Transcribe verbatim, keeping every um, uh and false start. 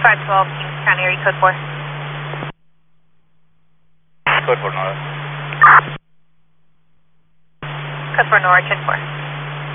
five twelve, Kings County, area code four. Code four, Nora. Code four, Nora, ten four.